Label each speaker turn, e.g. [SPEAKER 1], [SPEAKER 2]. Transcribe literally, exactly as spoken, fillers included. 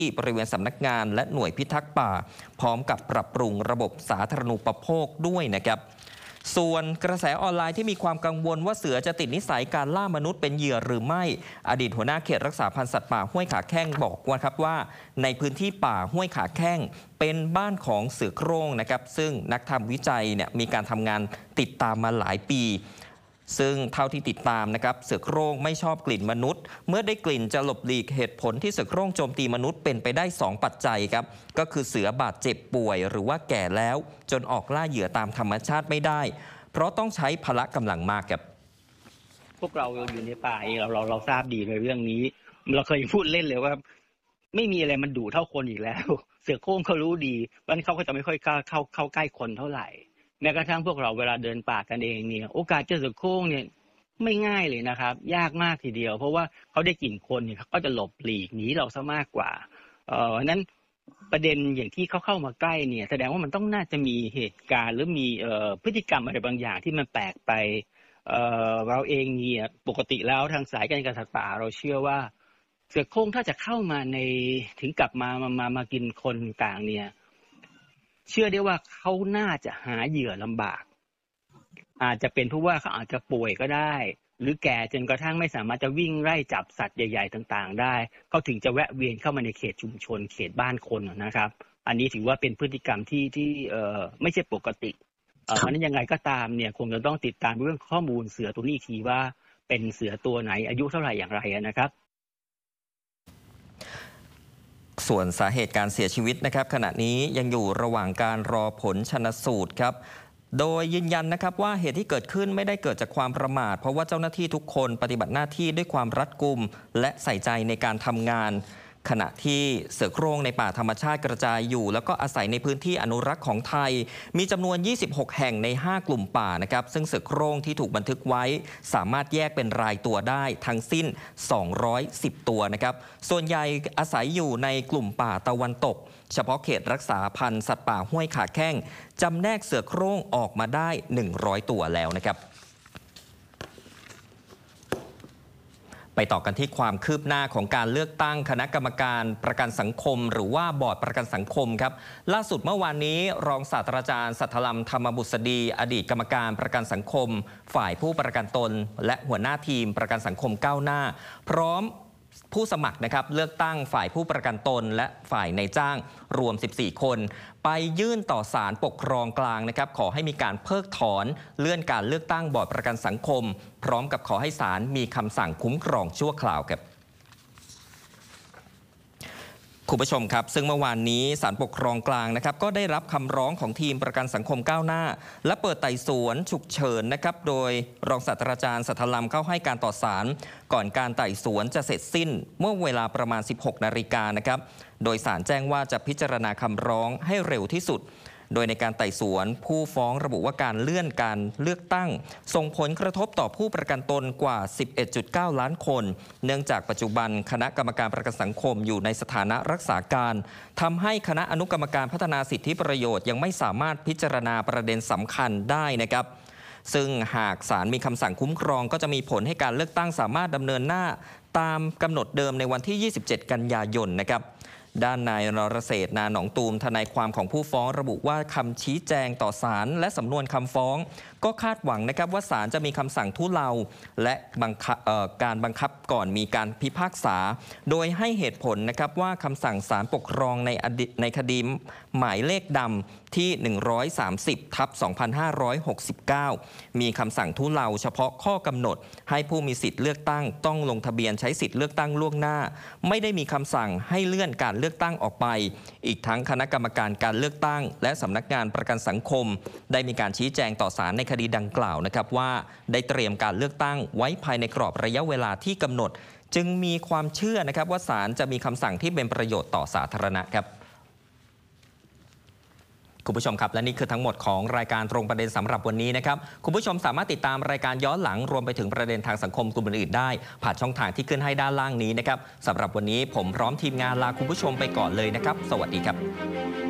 [SPEAKER 1] บริเวณสำนักงานและหน่วยพิทักษ์ป่าพร้อมกับปรับปรุงระบบสาธารณูปโภคด้วยนะครับส่วนกระแสออนไลน์ที่มีความกังวลว่าเสือจะติดนิสัยการล่ามนุษย์เป็นเหยื่อหรือไม่อดีตหัวหน้าเขตรักษาพันธุ์สัตว์ป่าห้วยขาแข้งบอกว่าครับว่าในพื้นที่ป่าห้วยขาแข้งเป็นบ้านของเสือโคร่งนะครับซึ่งนักทำวิจัยเนี่ยมีการทำงานติดตามมาหลายปีซึ่งเท่าที่ติดตามนะครับเสือโคร่งไม่ชอบกลิ่นมนุษย์เมื่อได้กลิ่นจะหลบหลีกเหตุผลที่เสือโคร่งโจมตีมนุษย์เป็นไปได้สองปัจจัยครับก็คือเสือบาดเจ็บป่วยหรือว่าแก่แล้วจนออกล่าเหยื่อตามธรรมชาติไม่ได้เพราะต้องใช้พละกำลังมากครับ
[SPEAKER 2] พวกเราอยู่ในป่าเองเราเราเราทราบดีในเรื่องนี้เราเคยพูดเล่นเลยว่าไม่มีอะไรมันดุเท่าคนอีกแล้วเสือโคร่งเขารู้ดีว่าเขาก็จะไม่ค่อยกล้าเข้าเข้าใกล้คนเท่าไหร่แม้กระทั่งพวกเราเวลาเดินป่ากันเองเนี่ยโอกาสเจอเสือโคร่งเนี่ยไม่ง่ายเลยนะครับยากมากทีเดียวเพราะว่าเขาได้กลิ่นคนเนี่ยเขาก็จะหลบหลีกหนีเราซะมากกว่าเอ่อนั้นประเด็นอย่างที่เขาเข้ามาใกล้เนี่ยแสดงว่ามันต้องน่าจะมีเหตุการณ์หรือมีเอ่อพฤติกรรมอะไรบางอย่างที่มันแปลกไปเอ่อเราเองเนี่ยปกติแล้วทางสายการการสัตว์ป่าเราเชื่อว่าเสือโคร่งถ้าจะเข้ามาในถึงกลับมามามามากินคนต่างเนี่ยเชื่อได้ว่าเขาน่าจะหาเหยื่อลำบากอาจจะเป็นเพราะว่าเขาอาจจะป่วยก็ได้หรือแก่จนกระทั่งไม่สามารถจะวิ่งไล่จับสัตว์ใหญ่ๆต่างๆได้เขาถึงจะแวะเวียนเข้ามาในเขตชุมชนเขตบ้านคนนะครับอันนี้ถือว่าเป็นพฤติกรรมที่ที่เอ่อไม่ใช่ปกติเอ่อเพราะนั้นยังไงก็ตามเนี่ยคงจะต้องติดตามเรื่องข้อมูลเสือตัวนี้อีกทีว่าเป็นเสือตัวไหนอายุเท่าไหร่อย่างไรนะครับ
[SPEAKER 1] ส่วนสาเหตุการเสียชีวิตนะครับขณะนี้ยังอยู่ระหว่างการรอผลชันสูตรครับโดยยืนยันนะครับว่าเหตุที่เกิดขึ้นไม่ได้เกิดจากความประมาทเพราะว่าเจ้าหน้าที่ทุกคนปฏิบัติหน้าที่ด้วยความรัดกุมและใส่ใจในการทำงานขณะที่เสือโคร่งในป่าธรรมชาติกระจายอยู่แล้วก็อาศัยในพื้นที่อนุรักษ์ของไทยมีจำนวนยี่สิบหกแห่งในห้ากลุ่มป่านะครับซึ่งเสือโคร่งที่ถูกบันทึกไว้สามารถแยกเป็นรายตัวได้ทั้งสิ้นสองร้อยสิบตัวนะครับส่วนใหญ่อาศัยอยู่ในกลุ่มป่าตะวันตกเฉพาะเขตรักษาพันธุ์สัตว์ป่าห้วยขาแข้งจำแนกเสือโคร่งออกมาได้หนึ่งร้อยตัวแล้วนะครับไปต่อกันที่ความคืบหน้าของการเลือกตั้งคณะกรรมการประกันสังคมหรือว่าบอร์ดประกันสังคมครับล่าสุดเมื่อวานนี้รองศาสตราจารย์สัทธลัมธรรมบุษดีอดีตกรรมการประกันสังคมฝ่ายผู้ประกันตนและหัวหน้าทีมประกันสังคมก้าวหน้าพร้อมผู้สมัครนะครับเลือกตั้งฝ่ายผู้ประกันตนและฝ่ายนายจ้างรวมสิบสี่คนไปยื่นต่อศาลปกครองกลางนะครับขอให้มีการเพิกถอนเลื่อนการเลือกตั้งบอร์ดประกันสังคมพร้อมกับขอให้ศาลมีคำสั่งคุ้มครองชั่วคราวครับคุณผู้ชมครับซึ่งเมื่อวานนี้ศาลปกครองกลางนะครับก็ได้รับคำร้องของทีมประกันสังคมก้าวหน้าและเปิดไต่สวนฉุกเฉินนะครับโดยรองศาสตราจารย์สัทธลัมเข้าให้การต่อศาลก่อนการไต่สวนจะเสร็จสิ้นเมื่อเวลาประมาณสิบหกนาฬิกานะครับโดยศาลแจ้งว่าจะพิจารณาคำร้องให้เร็วที่สุดโดยในการไต่สวนผู้ฟ้องระบุว่าการเลื่อนการเลือกตั้งส่งผลกระทบต่อผู้ประกันตนกว่า สิบเอ็ดจุดเก้า ล้านคนเนื่องจากปัจจุบันคณะกรรมการประกันสังคมอยู่ในสถานะรักษาการทำให้คณะอนุกรรมการพัฒนาสิทธิประโยชน์ยังไม่สามารถพิจารณาประเด็นสำคัญได้นะครับซึ่งหากศาลมีคำสั่งคุ้มครองก็จะมีผลให้การเลือกตั้งสามารถดำเนินหน้าตามกำหนดเดิมในวันที่ยี่สิบเจ็ดกันยายนนะครับด้านนายนรเศรษฐ์นาหนองตูมทนายความของผู้ฟ้องระบุว่าคำชี้แจงต่อศาลและสำนวนคำฟ้องก็คาดหวังนะครับว่าศาลจะมีคำสั่งทุเลาและบังคับการบังคับก่อนมีการพิพากษาโดยให้เหตุผลนะครับว่าคำสั่งศาลปกครองในอดีตในคดีหมายเลขดำที่ หนึ่งร้อยสามสิบ ทับ สองพันห้าร้อยหกสิบเก้า มีคำสั่งทุเลาเฉพาะข้อกำหนดให้ผู้มีสิทธิ์เลือกตั้งต้องลงทะเบียนใช้สิทธิ์เลือกตั้งล่วงหน้าไม่ได้มีคำสั่งให้เลื่อนการเลือกตั้งออกไปอีกทั้งคณะกรรมการการเลือกตั้งและสำนักงานประกันสังคมได้มีการชี้แจงต่อศาลในคดีดังกล่าวนะครับว่าได้เตรียมการเลือกตั้งไว้ภายในกรอบระยะเวลาที่กำหนดจึงมีความเชื่อนะครับว่าศาลจะมีคำสั่งที่เป็นประโยชน์ต่อสาธารณะครับคุณผู้ชมครับและนี่คือทั้งหมดของรายการตรงประเด็นสำหรับวันนี้นะครับคุณผู้ชมสามารถติดตามรายการย้อนหลังรวมไปถึงประเด็นทางสังคมกลุ่มอื่นๆได้ผ่านช่องทางที่ขึ้นให้ด้านล่างนี้นะครับสำหรับวันนี้ผมพร้อมทีมงานลาคุณผู้ชมไปก่อนเลยนะครับสวัสดีครับ